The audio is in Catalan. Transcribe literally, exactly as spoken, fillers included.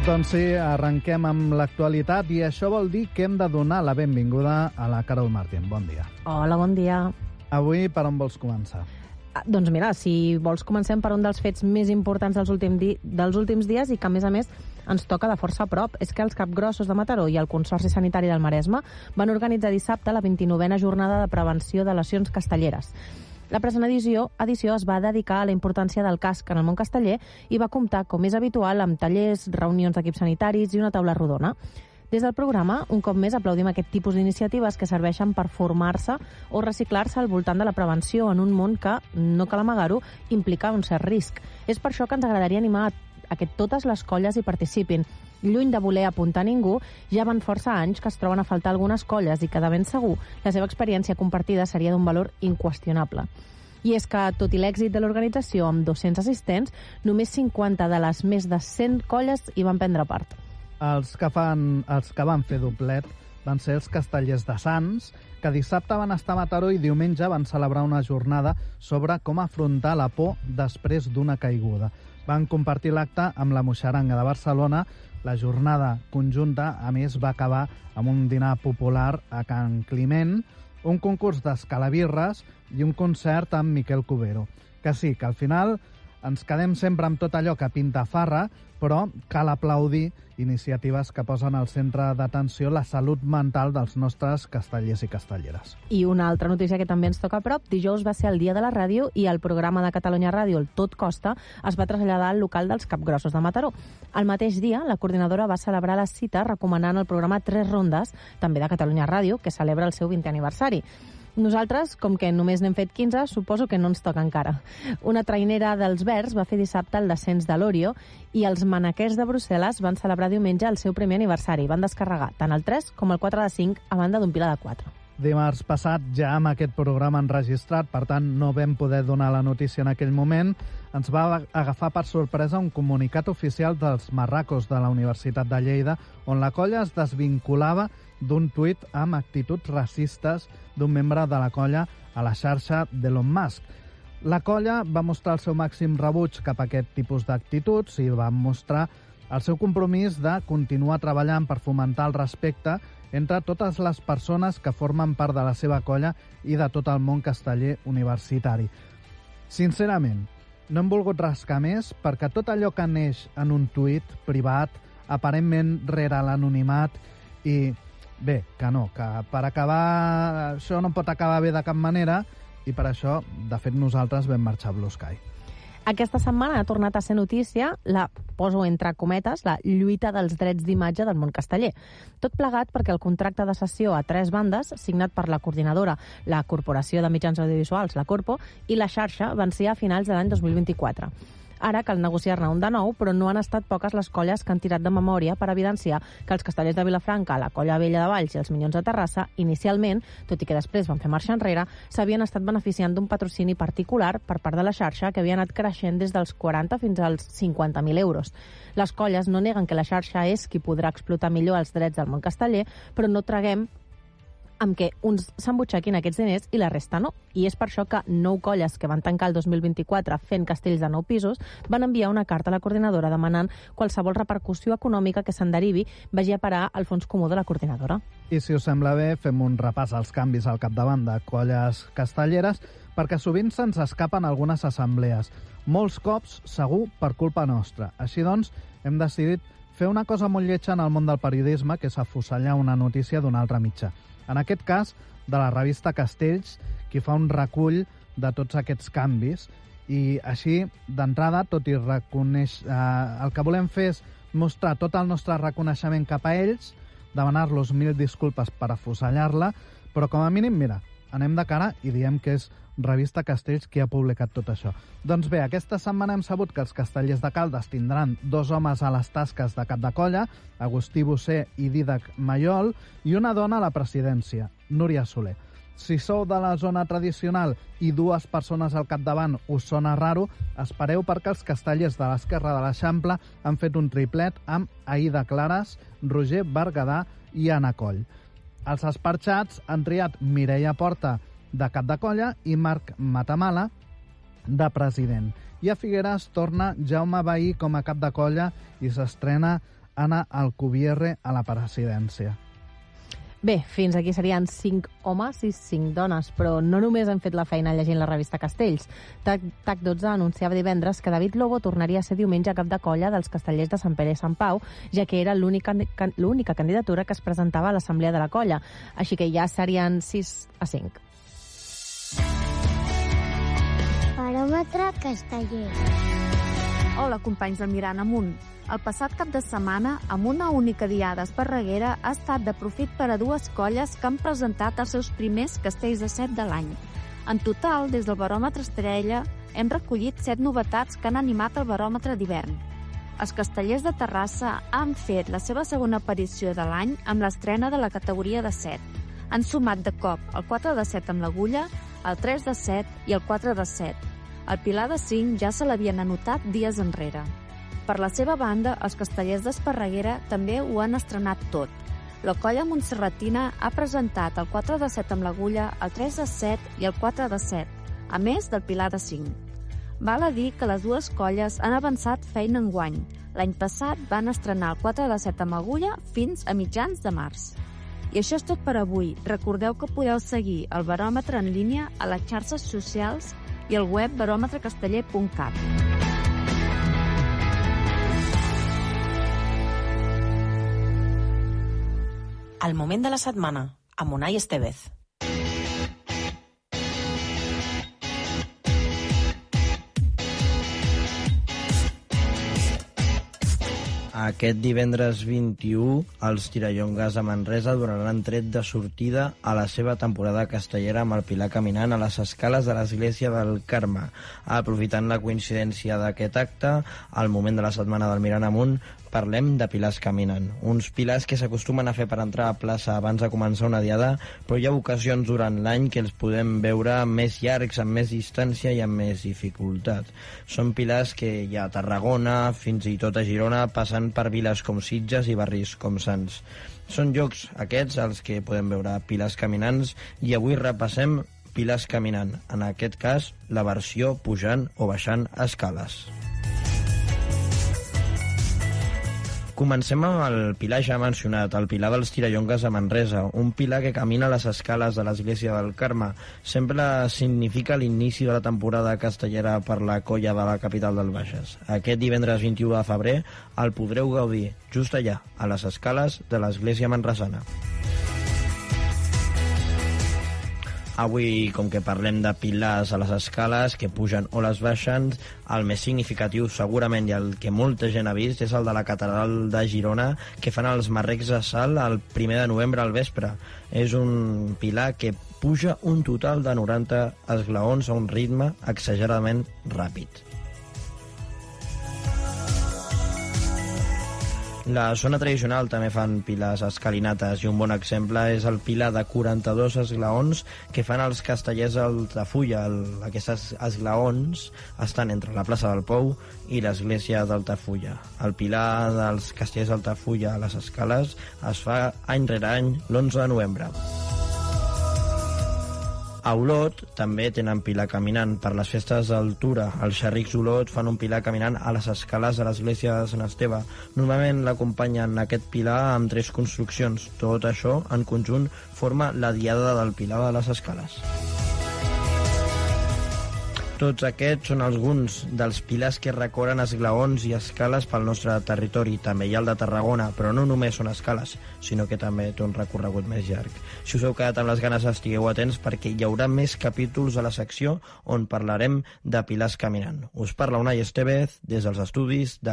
Doncs sí, arrenquem amb l'actualitat i això vol dir que hem de donar la benvinguda a la Carol Martín. Bon dia. Hola, bon dia. Avui per on vols començar? Ah, doncs mira, si vols comencem per un dels fets més importants dels, últim di dels últims dies i que a més a més ens toca de força a prop. És que els Capgrossos de Mataró i el Consorci Sanitari del Maresme van organitzar dissabte la vint-i-novena jornada de prevenció de lesions castelleres. La present edició, edició es va dedicar a la importància del casc en el món casteller i va comptar, com és habitual, amb tallers, reunions d'equips sanitaris i una taula rodona. Des del programa, un cop més, aplaudim aquest tipus d'iniciatives que serveixen per formar-se o reciclar-se al voltant de la prevenció en un món que, no cal amagar-ho, implica un cert risc. És per això que ens agradaria animar a que totes les colles hi participin. Lluny de voler apuntar ningú, ja van força anys que es troben a faltar algunes colles i que, de ben segur, la seva experiència compartida seria d'un valor inqüestionable. I és que, tot i l'èxit de l'organització amb dos-cents assistents, només cinquanta de les més de cent colles hi van prendre part. Els que, fan, els que van fer doblet van ser els castellers de Sants, que dissabte van estar a Mataró i diumenge van celebrar una jornada sobre com afrontar la por després d'una caiguda. Van compartir l'acte amb la Moixaranga de Barcelona. La jornada conjunta, a més, va acabar amb un dinar popular a Can Climent, un concurs d'escalabirres i un concert amb Miquel Cubero. Que sí, que al final ens quedem sempre amb tot allò que pinta farra, però cal aplaudir iniciatives que posen al centre d'atenció la salut mental dels nostres castellers i castelleres. I una altra notícia que també ens toca a prop: dijous va ser el dia de la ràdio i el programa de Catalunya Ràdio, el Tot Costa, es va traslladar al local dels Capgrossos de Mataró. El mateix dia, la coordinadora va celebrar la cita recomanant el programa Tres Rondes, també de Catalunya Ràdio, que celebra el seu vintè aniversari. Nosaltres, com que només n'hem fet quinze, suposo que no ens toca encara. Una trainera dels Verds va fer dissabte el descens de l'Orio i els manaquers de Brussel·les van celebrar diumenge el seu primer aniversari. Van descarregar tant el tres com el quatre de cinc a banda d'un pilar de quatre. Dimarts passat, ja amb aquest programa enregistrat, per tant no vam poder donar la notícia en aquell moment, ens va agafar per sorpresa un comunicat oficial dels marracos de la Universitat de Lleida, on la colla es desvinculava d'un tuit amb actituds racistes d'un membre de la colla a la xarxa d'Elon Musk. La colla va mostrar el seu màxim rebuig cap a aquest tipus d'actituds i va mostrar el seu compromís de continuar treballant per fomentar el respecte entre totes les persones que formen part de la seva colla i de tot el món casteller universitari. Sincerament, no hem volgut rascar més perquè tot allò que neix en un tuit privat, aparentment rere l'anonimat, i bé, que no, que per acabar això no pot acabar bé de cap manera, i per això, de fet, nosaltres vam marxar a Blue Sky. Aquesta setmana ha tornat a ser notícia la, poso entre cometes, la lluita dels drets d'imatge del món casteller. Tot plegat perquè el contracte de cessió a tres bandes, signat per la coordinadora, la Corporació de Mitjans Audiovisuals, la Corpo, i la xarxa, vencia a finals de l'any dos mil vint-i-quatre. Ara cal negociar-ne un de nou, però no han estat poques les colles que han tirat de memòria per evidenciar que els castellers de Vilafranca, la Colla Vella de Valls i els Minyons de Terrassa, inicialment, tot i que després van fer marxa enrere, s'havien estat beneficiant d'un patrocini particular per part de la xarxa que havia anat creixent des dels quaranta fins als cinquanta mil euros. Les colles no neguen que la xarxa és qui podrà explotar millor els drets del món casteller, però no traguem amb què uns s'embutxaquin aquests diners i la resta no. I és per això que nou colles que van tancar el dos mil vint-i-quatre fent castells de nou pisos van enviar una carta a la coordinadora demanant qualsevol repercussió econòmica que se'n derivi vagi a parar al fons comú de la coordinadora. I si us sembla bé, fem un repàs als canvis al capdavant de colles castelleres, perquè sovint se'ns escapen algunes assemblees. Molts cops, segur, per culpa nostra. Així doncs, hem decidit fer una cosa molt lletja en el món del periodisme, que és afusellar una notícia d'un altre mitjà. En aquest cas, de la revista Castells, qui fa un recull de tots aquests canvis. I així, d'entrada, tot i reconèixer... Eh, el que volem fer és mostrar tot el nostre reconeixement cap a ells, demanar-los mil disculpes per afusellar-la, però com a mínim, mira, anem de cara i diem que és Revista Castells qui ha publicat tot això. Doncs bé, aquesta setmana hem sabut que els castellers de Caldes tindran dos homes a les tasques de cap de colla, Agustí Bosser i Dídac Mayol, i una dona a la presidència, Núria Soler. Si sou de la zona tradicional i dues persones al capdavant us sona raro, espereu perquè els castellers de l'esquerra de l'Eixample han fet un triplet amb Aïda Clares, Roger Berguedà i Anna Coll. Els esparxats han triat Mireia Porta, de cap de colla, i Marc Matamala, de president. I a Figueres torna Jaume Bahí com a cap de colla i s'estrena Anna Alcubierre a la presidència. Bé, fins aquí serien cinc homes i cinc dones, però no només hem fet la feina llegint la revista Castells. TAC, TAC dotze anunciava divendres que David Lobo tornaria a ser diumenge cap de colla dels castellers de Sant Pere i Sant Pau, ja que era l'única l'única candidatura que es presentava a l'assemblea de la colla. Així que ja serien sis a cinc. Baròmetre casteller. Hola, companys del Mirant Amunt. El passat cap de setmana, amb una única diada esparreguera, ha estat de profit per a dues colles que han presentat els seus primers castells de set de l'any. En total, des del baròmetre Estrella, hem recollit set novetats que han animat el baròmetre d'hivern. Els castellers de Terrassa han fet la seva segona aparició de l'any amb l'estrena de la categoria de set. Han sumat de cop el quatre de set amb l'agulla, el tres de set i el quatre de set. El Pilar de cinc ja se l'havien anotat dies enrere. Per la seva banda, els castellers d'Esparreguera també ho han estrenat tot. La colla montserratina ha presentat el quatre de set amb l'agulla, el tres de set i el quatre de set, a més del Pilar de cinc. Val a dir que les dues colles han avançat feina enguany. L'any passat van estrenar el quatre de set amb agulla fins a mitjans de març. I això és tot per avui. Recordeu que podeu seguir el baròmetre en línia a les xarxes socials i al web baròmetre casteller punt cat. El moment de la setmana, amb Unai Estevez. Aquest divendres vint-i-u, els Tirallongues de Manresa donaran tret de sortida a la seva temporada castellera amb el Pilar caminant a les escales de l'església del Carme. Aprofitant la coincidència d'aquest acte, al moment de la setmana del Mirant Amunt, parlem de pilars caminant. Uns pilars que s'acostumen a fer per entrar a plaça abans de començar una diada, però hi ha ocasions durant l'any que els podem veure més llargs, amb més distància i amb més dificultat. Són pilars que hi ha a Tarragona, fins i tot a Girona, passant per viles com Sitges i barris com Sants. Són llocs aquests als que podem veure pilars caminants i avui repassem pilars caminant, en aquest cas la versió pujant o baixant escales. Comencem amb el pilar ja mencionat, el Pilar dels Tirallongues de Manresa, un pilar que camina a les escales de l'església del Carme. Sempre significa l'inici de la temporada castellera per la colla de la capital del Bages. Aquest divendres vint-i-u de febrer el podreu gaudir just allà, a les escales de l'església manresana. Avui, com que parlem de pilars a les escales que pugen o les baixen, el més significatiu segurament i el que molta gent ha vist és el de la catedral de Girona, que fan els marrecs de sal el primer de novembre al vespre. És un pilar que puja un total de noranta esglaons a un ritme exageradament ràpid. La zona tradicional també fan pilars escalinates i un bon exemple és el pilar de quaranta-dos esglaons que fan els castellers d'Altafulla. Aquests esglaons estan entre la plaça del Pou i l'església d'Altafulla. El pilar dels castellers d'Altafulla a les escales es fa any rere any l'onze de novembre. A Olot també tenen pilar caminant. Per les festes d'altura, els xerrics d'Olot fan un pilar caminant a les escales de l'església de Sant Esteve. Normalment l'acompanyen aquest pilar amb tres construccions. Tot això, en conjunt, forma la diada del Pilar de les Escales. Tots aquests són alguns dels pilars que recorren esglaons i escales pel nostre territori. També hi ha el de Tarragona, però no només són escales, sinó que també té un recorregut més llarg. Si us heu quedat amb les ganes, estigueu atents perquè hi haurà més capítols a la secció on parlarem de pilars caminant. Us parla Unai Estevez des dels estudis de